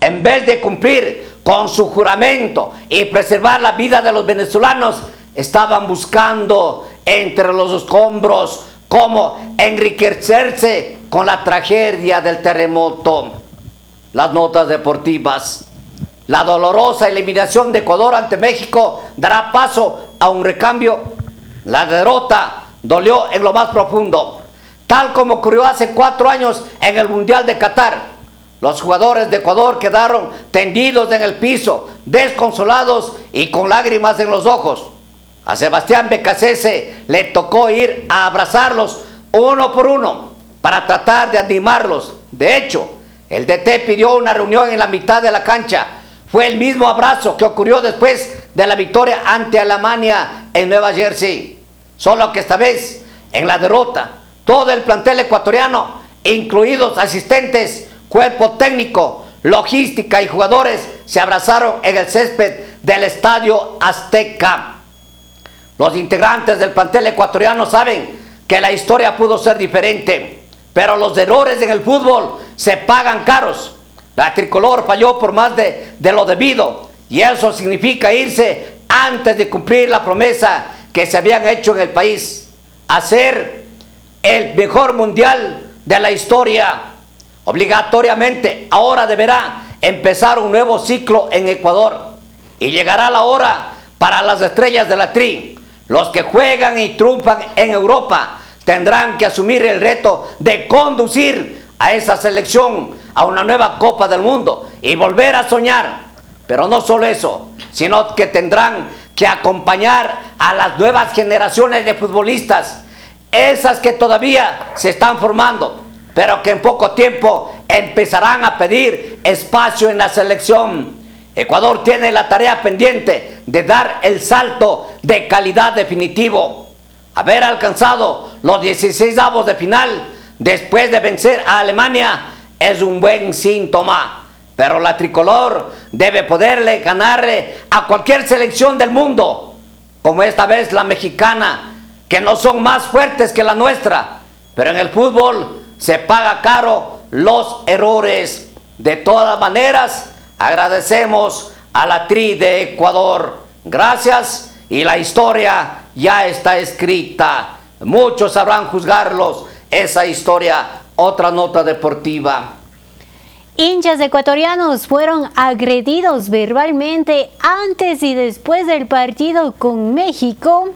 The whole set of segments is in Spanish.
en vez de cumplir con su juramento y preservar la vida de los venezolanos, estaban buscando entre los escombros cómo enriquecerse con la tragedia del terremoto. Las notas deportivas. La dolorosa eliminación de Ecuador ante México dará paso a un recambio. La derrota dolió en lo más profundo, tal como ocurrió hace 4 años en el Mundial de Qatar. Los jugadores de Ecuador quedaron tendidos en el piso, desconsolados y con lágrimas en los ojos. A Sebastián Becasese le tocó ir a abrazarlos uno por uno para tratar de animarlos. De hecho, el DT pidió una reunión en la mitad de la cancha. Fue el mismo abrazo que ocurrió después de la victoria ante Alemania en Nueva Jersey. Solo que esta vez, en la derrota, todo el plantel ecuatoriano, incluidos asistentes, cuerpo técnico, logística y jugadores, se abrazaron en el césped del Estadio Azteca. Los integrantes del plantel ecuatoriano saben que la historia pudo ser diferente, pero los errores en el fútbol se pagan caros. La tricolor falló por más de lo debido, y eso significa irse antes de cumplir la promesa que se habían hecho en el país: hacer el mejor mundial de la historia. Obligatoriamente ahora deberá empezar un nuevo ciclo en Ecuador, y llegará la hora para las estrellas de la Tri. Los que juegan y triunfan en Europa tendrán que asumir el reto de conducir a esa selección a una nueva Copa del Mundo y volver a soñar. Pero no solo eso, sino que tendrán que acompañar a las nuevas generaciones de futbolistas, esas que todavía se están formando, pero que en poco tiempo empezarán a pedir espacio en la selección. Ecuador tiene la tarea pendiente de dar el salto de calidad definitivo. Haber alcanzado los 16avos de final después de vencer a Alemania es un buen síntoma, pero la tricolor debe poderle ganarle a cualquier selección del mundo, como esta vez la mexicana, que no son más fuertes que la nuestra, pero en el fútbol se paga caro los errores. De todas maneras, agradecemos a la Tri de Ecuador. Gracias, y la historia ya está escrita. Muchos sabrán juzgarlos esa historia. Otra nota deportiva. Hinchas ecuatorianos fueron agredidos verbalmente antes y después del partido con México.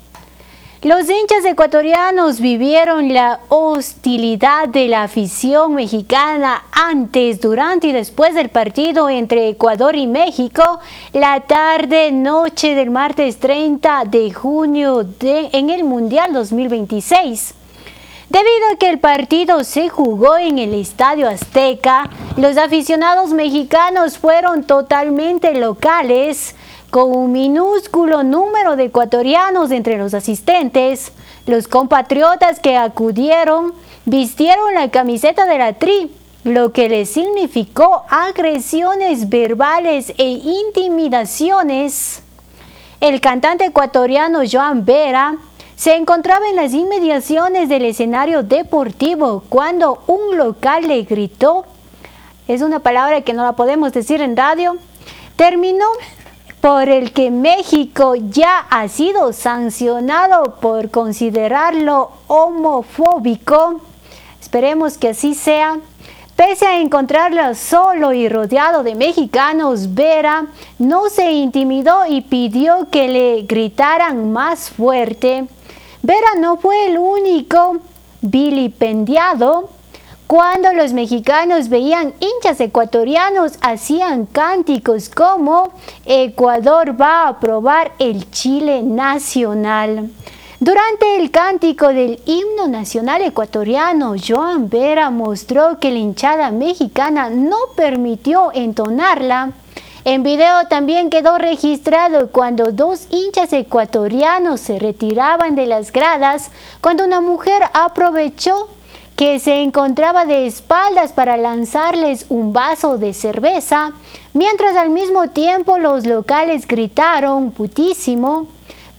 Los hinchas ecuatorianos vivieron la hostilidad de la afición mexicana antes, durante y después del partido entre Ecuador y México la tarde-noche del martes 30 de junio en el Mundial 2026. Debido a que el partido se jugó en el Estadio Azteca, los aficionados mexicanos fueron totalmente locales, con un minúsculo número de ecuatorianos entre los asistentes. Los compatriotas que acudieron vistieron la camiseta de la Tri, lo que les significó agresiones verbales e intimidaciones. El cantante ecuatoriano Joan Vera se encontraba en las inmediaciones del escenario deportivo cuando un local le gritó, es una palabra que no la podemos decir en radio, término por el que México ya ha sido sancionado por considerarlo homofóbico. Esperemos que así sea. Pese a encontrarlo solo y rodeado de mexicanos, Vera no se intimidó y pidió que le gritaran más fuerte. Vera no fue el único vilipendiado. Cuando los mexicanos veían hinchas ecuatorianos, hacían cánticos como "Ecuador va a aprobar el Chile nacional". Durante el cántico del himno nacional ecuatoriano, Joan Vera mostró que la hinchada mexicana no permitió entonarla. En video también quedó registrado cuando 2 hinchas ecuatorianos se retiraban de las gradas, cuando una mujer aprovechó que se encontraba de espaldas para lanzarles un vaso de cerveza, mientras al mismo tiempo los locales gritaron "putísimo".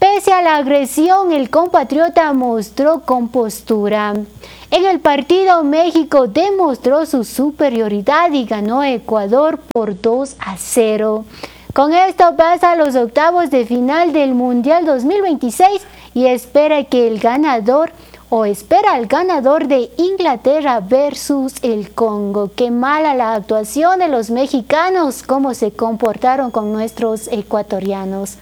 Pese a la agresión, el compatriota mostró compostura. En el partido, México demostró su superioridad y ganó a Ecuador por 2-0. Con esto pasa a los octavos de final del Mundial 2026 y espera al ganador de Inglaterra versus el Congo. Qué mala la actuación de los mexicanos, cómo se comportaron con nuestros ecuatorianos.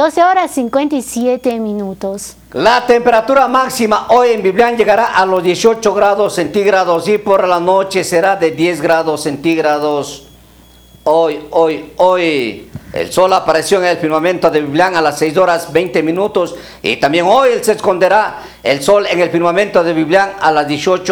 12:57. La temperatura máxima hoy en Biblián llegará a los 18 grados centígrados y por la noche será de 10 grados centígrados. Hoy. El sol apareció en el firmamento de Biblián a las 6:20 y también hoy se esconderá el sol en el firmamento de Biblián a las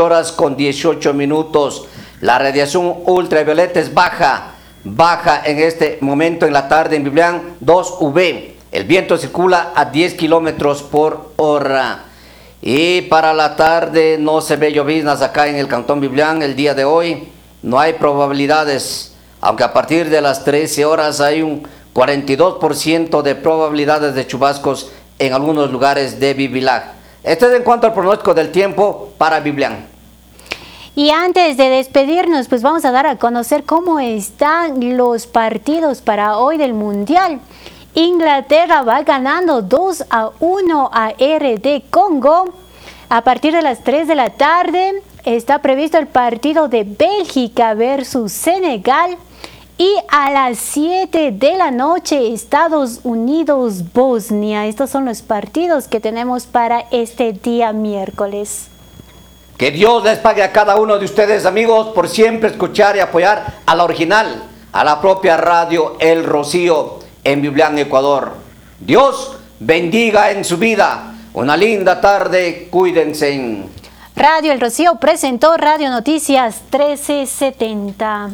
18:18. La radiación ultravioleta es baja en este momento en la tarde en Biblián, 2 UV. El viento circula a 10 kilómetros por hora. Y para la tarde no se ve lloviznas acá en el Cantón Biblián el día de hoy. No hay probabilidades. Aunque a partir de las 13 horas hay un 42% de probabilidades de chubascos en algunos lugares de Biblián. Esto es en cuanto al pronóstico del tiempo para Biblián. Y antes de despedirnos, pues vamos a dar a conocer cómo están los partidos para hoy del Mundial. Inglaterra va ganando 2-1 a RD Congo. A partir de las 3 de la tarde está previsto el partido de Bélgica versus Senegal. Y a las 7 de la noche, Estados Unidos-Bosnia. Estos son los partidos que tenemos para este día miércoles. Que Dios les pague a cada uno de ustedes, amigos, por siempre escuchar y apoyar a la original, a la propia radio El Rocío en Biblián, Ecuador. Dios bendiga en su vida. Una linda tarde, cuídense. Radio El Rocío presentó Radio Noticias 1370.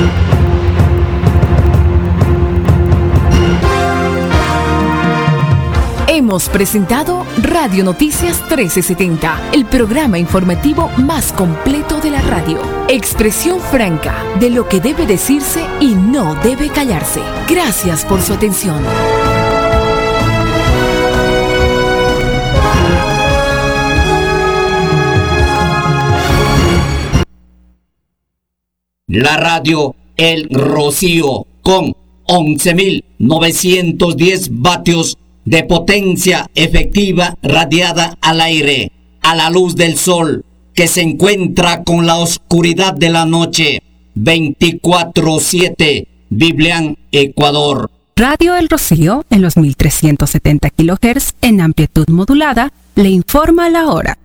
Hemos presentado Radio Noticias 1370, el programa informativo más completo de la radio. Expresión franca de lo que debe decirse y no debe callarse. Gracias por su atención. La radio El Rocío con 11.910 vatios de potencia efectiva radiada al aire, a la luz del sol, que se encuentra con la oscuridad de la noche, 24/7, Biblián, Ecuador. Radio El Rocío, en los 1370 kHz en amplitud modulada, le informa la hora.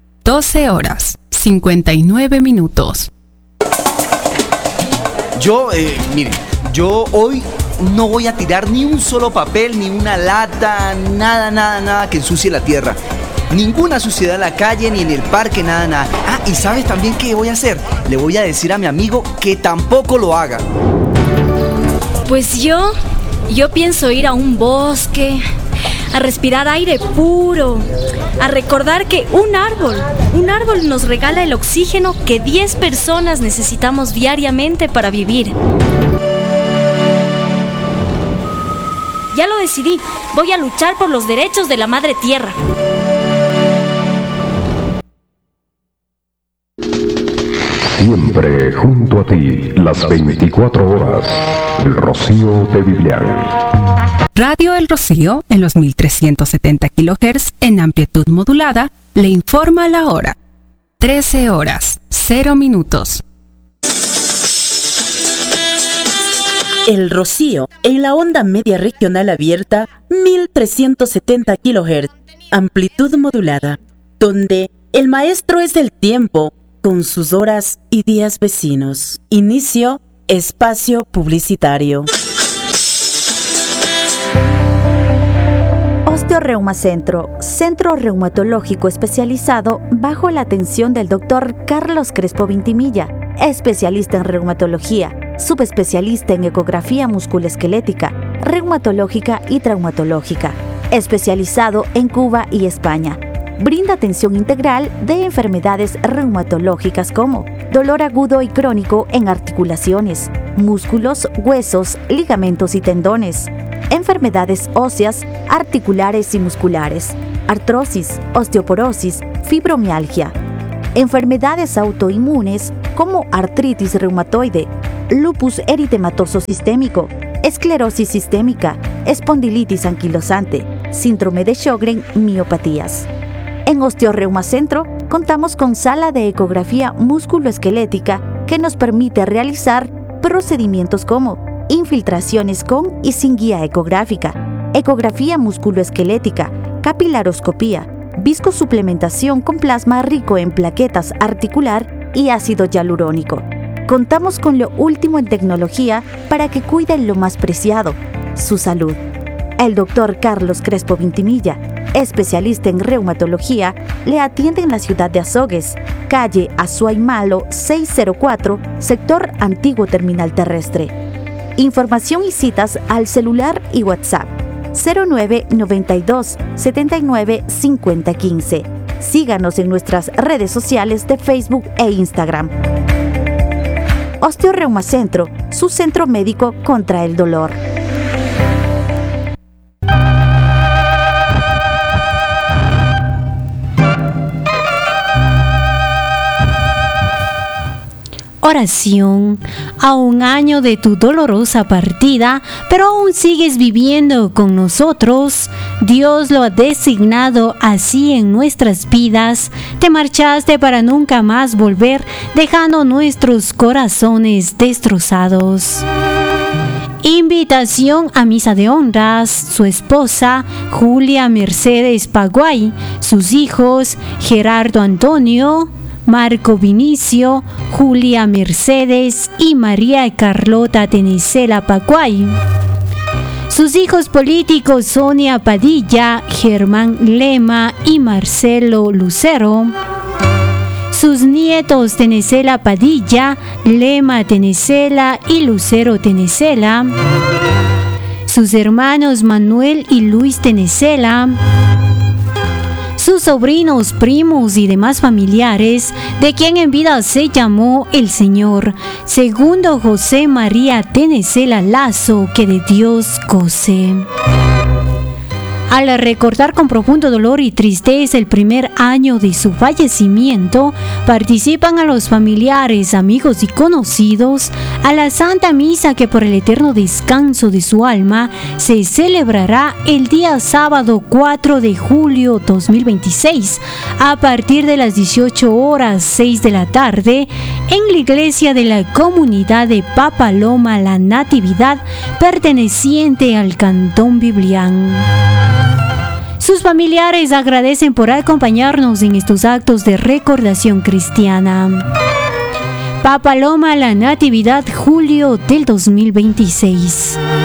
12:59. Yo hoy no voy a tirar ni un solo papel, ni una lata, nada que ensucie la tierra. Ninguna suciedad en la calle, ni en el parque, nada. Ah, y ¿sabes también qué voy a hacer? Le voy a decir a mi amigo que tampoco lo haga. Pues yo pienso ir a un bosque, a respirar aire puro, a recordar que un árbol nos regala el oxígeno que 10 personas necesitamos diariamente para vivir. Ya lo decidí, voy a luchar por los derechos de la madre tierra. Siempre junto a ti, las 24 horas, El Rocío de Biblián. Radio El Rocío, en los 1370 kHz en amplitud modulada, le informa la hora. 13:00. El Rocío, en la onda media regional abierta, 1370 kHz, amplitud modulada, donde el maestro es el tiempo, con sus horas y días vecinos. Inicio espacio publicitario. Osteoreuma Centro, centro reumatológico especializado bajo la atención del Dr. Carlos Crespo Vintimilla, especialista en reumatología, subespecialista en ecografía musculoesquelética, reumatológica y traumatológica, especializado en Cuba y España. Brinda atención integral de enfermedades reumatológicas como dolor agudo y crónico en articulaciones, músculos, huesos, ligamentos y tendones, enfermedades óseas, articulares y musculares, artrosis, osteoporosis, fibromialgia, enfermedades autoinmunes como artritis reumatoide, lupus eritematoso sistémico, esclerosis sistémica, espondilitis anquilosante, síndrome de Sjögren, miopatías. En Osteoreuma Centro contamos con sala de ecografía musculoesquelética que nos permite realizar procedimientos como infiltraciones con y sin guía ecográfica, ecografía musculoesquelética, capilaroscopía, viscosuplementación con plasma rico en plaquetas articular y ácido hialurónico. Contamos con lo último en tecnología para que cuiden lo más preciado, su salud. El doctor Carlos Crespo Vintimilla, especialista en reumatología, le atiende en la ciudad de Azogues, calle Azuay Malo 604, sector Antiguo Terminal Terrestre. Información y citas al celular y WhatsApp 0992 79 50 15. Síganos en nuestras redes sociales de Facebook e Instagram. Osteoreuma Centro, su centro médico contra el dolor. Oración. A un año de tu dolorosa partida, pero aún sigues viviendo con nosotros. Dios lo ha designado así en nuestras vidas. Te marchaste para nunca más volver, dejando nuestros corazones destrozados. Invitación a misa de honras. Su esposa Julia Mercedes Paguay, sus hijos Gerardo Antonio, Marco Vinicio, Julia Mercedes y María Carlota Tenicela Paguay. Sus hijos políticos Sonia Padilla, Germán Lema y Marcelo Lucero. Sus nietos Tenicela Padilla, Lema Tenicela y Lucero Tenicela. Sus hermanos Manuel y Luis Tenicela. Sus sobrinos, primos y demás familiares, de quien en vida se llamó el Señor, segundo José María Tenicela Lazo, que de Dios goce. Al recordar con profundo dolor y tristeza el primer año de su fallecimiento, participan a los familiares, amigos y conocidos a la Santa Misa que por el eterno descanso de su alma se celebrará el día sábado 4 de julio 2026 a partir de las 18 horas 6 de la tarde en la iglesia de la comunidad de Papaloma La Natividad perteneciente al Cantón Biblián. Sus familiares agradecen por acompañarnos en estos actos de recordación cristiana. Papaloma La Natividad, julio del 2026.